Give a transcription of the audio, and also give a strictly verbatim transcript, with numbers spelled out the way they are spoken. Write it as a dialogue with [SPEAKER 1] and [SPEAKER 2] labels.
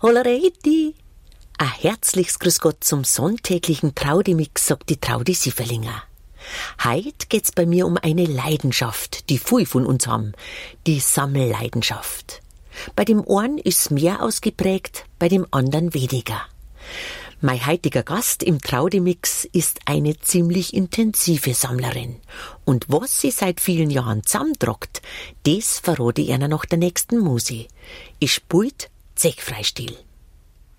[SPEAKER 1] Hollereiti! Ein herzliches Grüß Gott zum sonntäglichen Traudimix, sagt die Traudi Sieferlinger. Heut geht's bei mir um eine Leidenschaft, die viele von uns haben, die Sammelleidenschaft. Bei dem einen ist's mehr ausgeprägt, bei dem anderen weniger. Mein heutiger Gast im Traudimix ist eine ziemlich intensive Sammlerin. Und was sie seit vielen Jahren zusammentragt, das verrate ich einer nach der nächsten Musik. Ich spielt Zechfreistil.